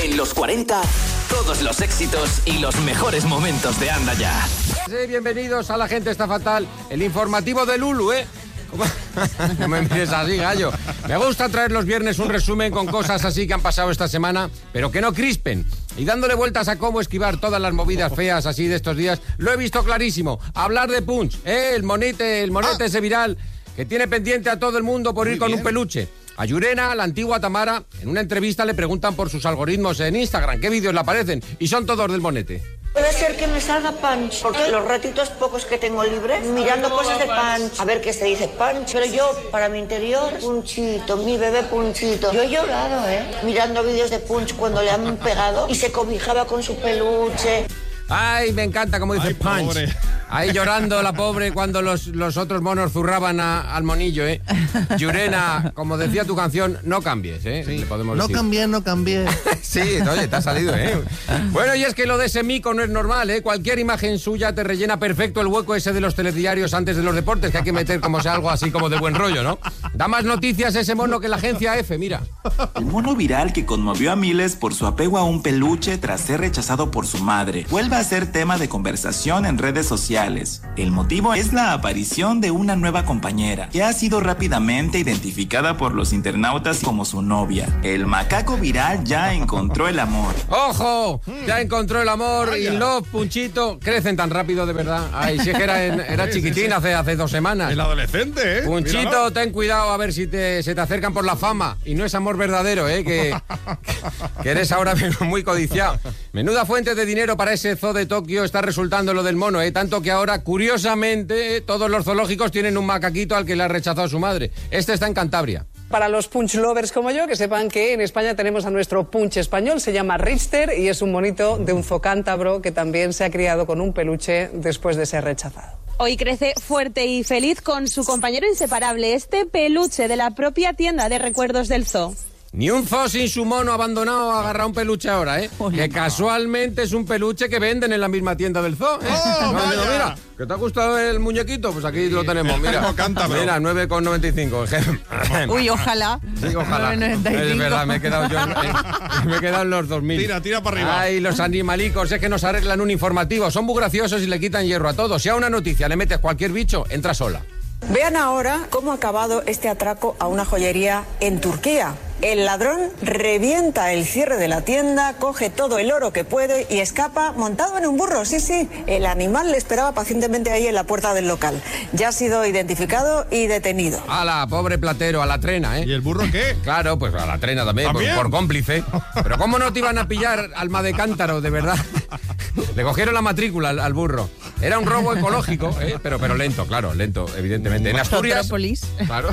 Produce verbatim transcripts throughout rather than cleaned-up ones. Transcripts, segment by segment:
En los cuarenta, todos los éxitos y los mejores momentos de Anda Ya. Sí, bienvenidos a La Gente Está Fatal, el informativo de Lulu, ¿eh? No me mires así, gallo. Me gusta traer los viernes un resumen con cosas así que han pasado esta semana, pero que no crispen. Y dándole vueltas a cómo esquivar todas las movidas feas así de estos días, lo he visto clarísimo. Hablar de Punch, ¿eh? El monete, el monete ah. ese viral que tiene pendiente a todo el mundo por ir Muy con bien. un peluche. A Yurena, la antigua Tamara, en una entrevista le preguntan por sus algoritmos en Instagram, qué vídeos le aparecen, y son todos del monete. Puede ser que me salga Punch, porque los ratitos pocos que tengo libres, mirando cosas de Punch, a ver qué se dice Punch, pero yo, para mi interior, Punchito, mi bebé Punchito. Yo he llorado, ¿eh? Mirando vídeos de Punch cuando le han pegado y se cobijaba con su peluche. Ay, me encanta como dice Ay, Punch. Pobre. Ahí llorando la pobre cuando los, los otros monos zurraban a, al monillo, ¿eh? Yurena, como decía tu canción, no cambies, ¿eh? Sí. Le podemos no decir. cambié, no cambié. Sí, oye, te ha salido, ¿eh? Bueno, y es que lo de ese mico no es normal, ¿eh? Cualquier imagen suya te rellena perfecto el hueco ese de los telediarios antes de los deportes, que hay que meter como sea algo así como de buen rollo, ¿no? Da más noticias ese mono que la agencia F, mira. El mono viral que conmovió a miles por su apego a un peluche tras ser rechazado por su madre vuelve a ser tema de conversación en redes sociales. El motivo es la aparición de una nueva compañera, que ha sido rápidamente identificada por los internautas como su novia. El macaco viral ya encontró el amor. ¡Ojo! Ya encontró el amor. Vaya. Y Love, Punchito, crecen tan rápido, de verdad. Ay, si es que era, en, era chiquitín hace, hace dos semanas. El adolescente, ¿eh? Punchito, Míralo. Ten cuidado a ver si te, se te acercan por la fama. Y no es amor verdadero, ¿eh? Que, que eres ahora muy codiciado. Menuda fuente de dinero para ese zoo de Tokio está resultando lo del mono, ¿eh? Tanto que ahora, curiosamente, ¿eh? Todos los zoológicos tienen un macaquito al que le ha rechazado su madre. Este está en Cantabria. Para los punch lovers como yo, que sepan que en España tenemos a nuestro punch español, se llama Richter y es un monito de un zoo cántabro que también se ha criado con un peluche después de ser rechazado. Hoy crece fuerte y feliz con su compañero inseparable, este peluche de la propia tienda de recuerdos del zoo. Ni un zoo sin su mono abandonado agarra un peluche ahora, ¿eh? Oye, que casualmente es un peluche que venden en la misma tienda del zoo, ¿eh? ¡Oh, no, vaya! Mira, ¿que te ha gustado el muñequito? Pues aquí sí, lo tenemos, mira. Mira, nueve con noventa y cinco. Uy, ojalá. Sí, ojalá. nueve con noventa y cinco. Es verdad, me he quedado yo en, me he quedado en los dos mil. Tira, tira para arriba. Ay, los animalicos, es que nos arreglan un informativo. Son muy graciosos y le quitan hierro a todos. Si a una noticia le metes cualquier bicho, entra sola. Vean ahora cómo ha acabado este atraco a una joyería en Turquía. El ladrón revienta el cierre de la tienda, coge todo el oro que puede y escapa montado en un burro. Sí, sí, el animal le esperaba pacientemente ahí en la puerta del local. Ya ha sido identificado y detenido. ¡Hala, pobre platero, a la trena, eh! ¿Y el burro qué? Claro, pues a la trena también, ¿También? Por, por cómplice. Pero ¿cómo no te iban a pillar, alma de cántaro, de verdad? Le cogieron la matrícula al, al burro. Era un robo ecológico, ¿eh? pero, pero lento, claro, lento, evidentemente. En Asturias, claro.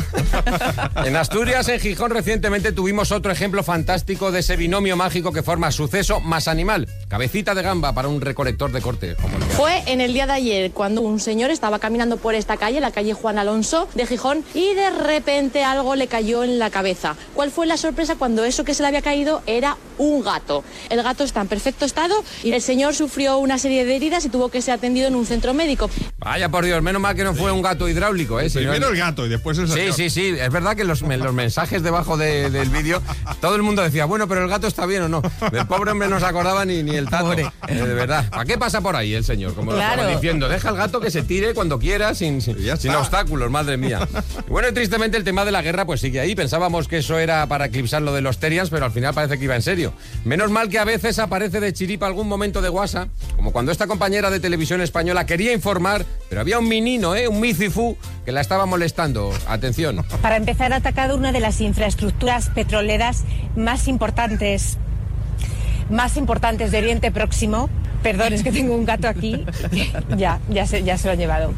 En Asturias, en Gijón, recientemente tuvimos otro ejemplo fantástico de ese binomio mágico que forma suceso más animal. Cabecita de gamba para un recolector de corte. Como lo que Fue hace. en el día de ayer cuando un señor estaba caminando por esta calle, la calle Juan Alonso de Gijón, y de repente algo le cayó en la cabeza. ¿Cuál fue la sorpresa cuando eso que se le había caído era un gato? El gato está en perfecto estado y el señor sufrió una serie de heridas y tuvo que ser atendido en un centro médico. Vaya por Dios, menos mal que no fue un gato hidráulico, ¿eh? Primero el gato y después el señor. Sí, sí, sí, es verdad que los, los mensajes debajo de, del vídeo, todo el mundo decía, bueno, pero el gato está bien o no. Del pobre hombre no se acordaba ni, ni el tato. Eh, de verdad, ¿para qué pasa por ahí el señor? Como claro. Lo estaba diciendo, deja al gato que se tire cuando quiera, sin, sin, sin obstáculos, madre mía. Y bueno, y tristemente el tema de la guerra pues sigue ahí. Pensábamos que eso era para eclipsar lo de los Terians, pero al final parece que iba en serio. Menos mal que a veces aparece de chiripa algún momento de guasa, como cuando esta compañera de televisión española quería informar, pero había un menino, ¿eh? un micifú, que la estaba molestando. Atención. Para empezar, ha atacado una de las infraestructuras petroleras más importantes, más importantes de Oriente Próximo. Perdón, es que tengo un gato aquí. Ya, ya se, ya se lo han llevado.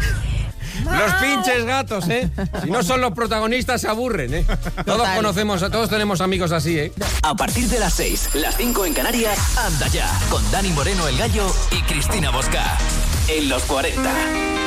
Los pinches gatos, ¿eh? Si no son los protagonistas, se aburren, ¿eh? Todos Total. conocemos, todos tenemos amigos así, ¿eh? A partir de las seis, las cinco en Canarias, Anda Ya, con Dani Moreno el Gallo y Cristina Bosca. En los cuarenta.